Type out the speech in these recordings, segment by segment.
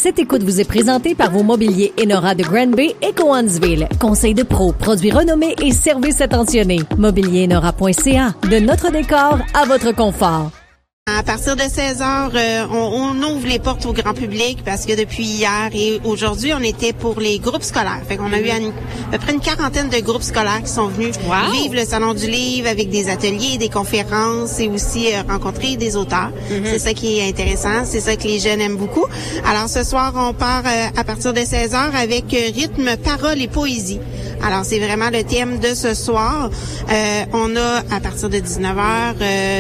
Cette écoute vous est présentée par vos mobiliers Enora de Granby et Cowansville. Conseil de pro, produits renommés et services attentionnés. Mobilierinora.ca. De notre décor à votre confort. À partir de 16h, on ouvre les portes au grand public parce que depuis hier et aujourd'hui, on était pour les groupes scolaires. Fait qu'on a eu à peu près une quarantaine de groupes scolaires qui sont venus vivre le Salon du Livre avec des ateliers, des conférences et aussi rencontrer des auteurs. C'est ça qui est intéressant, c'est ça que les jeunes aiment beaucoup. Alors ce soir, on part à partir de 16h avec rythme, parole et poésie. Alors c'est vraiment le thème de ce soir. On a à partir de 19h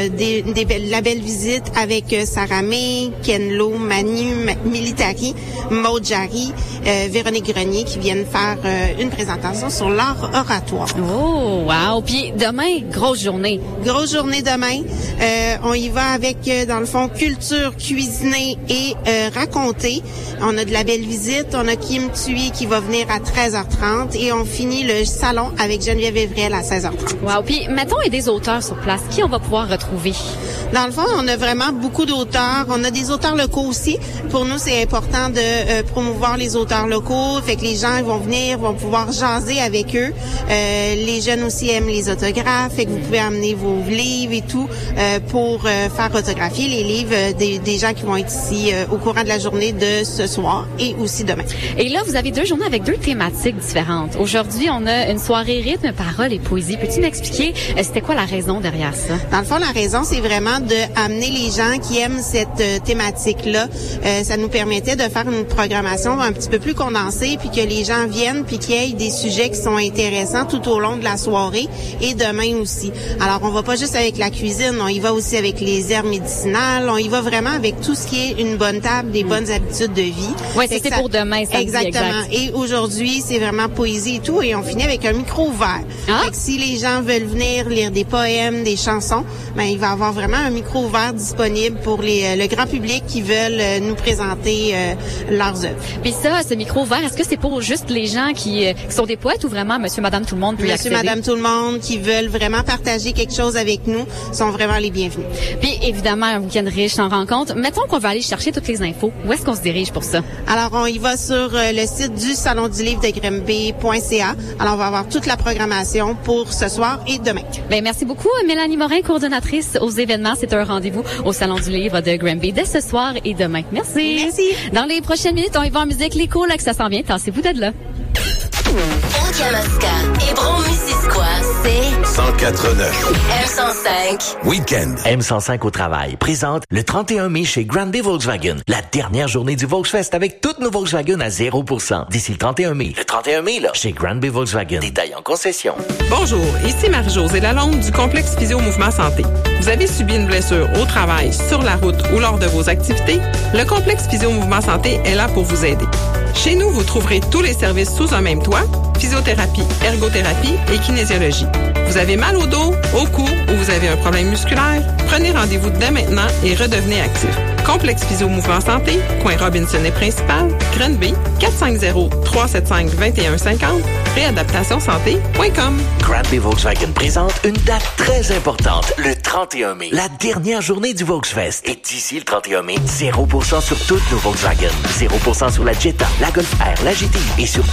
la belle visite avec Sarah May, Ken Lo, Manu Militari, Maud Jarry, Véronique Grenier qui viennent faire une présentation sur l'art oratoire. Oh, wow! Puis demain, grosse journée. Grosse journée demain. On y va avec, dans le fond, culture, cuisiner et raconter. On a de la belle visite. On a Kim Thuy qui va venir à 13h30 et on finit le salon avec Geneviève Evrel à 16h30. Wow! Puis, mettons, il y a des auteurs sur place. Qui on va pouvoir retrouver? Dans le fond, on a vraiment beaucoup d'auteurs. On a des auteurs locaux aussi. Pour nous, c'est important de promouvoir les auteurs locaux. Fait que les gens vont venir, vont pouvoir jaser avec eux. Les jeunes aussi aiment les autographes. Fait que vous pouvez amener vos livres et tout pour faire autographier les livres des gens qui vont être ici au courant de la journée de ce soir et aussi demain. Et là, vous avez 2 journées avec 2 thématiques différentes. Aujourd'hui, on a une soirée rythme, parole et poésie. Peux-tu m'expliquer c'était quoi la raison derrière ça? Dans le fond, la raison, c'est vraiment de amener les gens qui aiment cette thématique-là. Ça nous permettait de faire une programmation un petit peu plus condensée, puis que les gens viennent, puis qu'il y ait des sujets qui sont intéressants tout au long de la soirée et demain aussi. Alors, on va pas juste avec la cuisine, on y va aussi avec les herbes médicinales, on y va vraiment avec tout ce qui est une bonne table, des bonnes habitudes de vie. Oui, c'est pour demain, ça. Exactement. Et aujourd'hui, c'est vraiment poésie et tout, et on finit avec un micro ouvert. Fait que si les gens veulent venir lire des poèmes, des chansons, ben il va y avoir vraiment un micro ouvert disponible pour le grand public qui veulent nous présenter leurs œuvres. Puis ça, ce micro ouvert, est-ce que c'est pour juste les gens qui sont des poètes ou vraiment monsieur, madame, tout le monde peut y accéder? Monsieur, madame, tout le monde qui veulent vraiment partager quelque chose avec nous sont vraiment les bienvenus. Puis évidemment, un week-end riche sans rencontre. Mettons qu'on va aller chercher toutes les infos. Où est-ce qu'on se dirige pour ça? Alors, on y va sur le site du Salon du Livre de Granby.ca. Alors, on va avoir toute la programmation pour ce soir et demain. Bien, merci beaucoup, Mélanie Morin, coordonnatrice aux événements. C'est un rendez-vous au Salon du Livre de Granby dès ce soir et demain. Merci. Merci. Dans les prochaines minutes, on y va en musique. Les cours, là, que ça s'en vient. Tassez-vous de là. Kamoska, Hébron-Missisquoi, c'est 104.9 M105. Week-end. M105 au travail présente le 31 mai chez Granby Volkswagen, la dernière journée du Volksfest avec toutes nos Volkswagen à 0%. D'ici le 31 mai. Le 31 mai, là, chez Granby Volkswagen. Détail en concession. Bonjour, ici Marie-Josée Lalonde du complexe Physio Mouvement Santé. Vous avez subi une blessure au travail, sur la route ou lors de vos activités? Le complexe Physio Mouvement Santé est là pour vous aider. Chez nous, vous trouverez tous les services sous un même toit, physiothérapie, ergothérapie et kinésiologie. Vous avez mal au dos, au cou ou vous avez un problème musculaire? Prenez rendez-vous dès maintenant et redevenez actif. Complexe Physio Mouvement Santé, coin Robinson et Principal, Granby, 450-375-2150, réadaptationsanté.com. Granby Volkswagen présente une date très importante, le 31 mai, la dernière journée du Volksfest. Et d'ici le 31 mai, 0% sur toutes nos Volkswagen, 0% sur la Jetta, la Golf R, la GTI et sur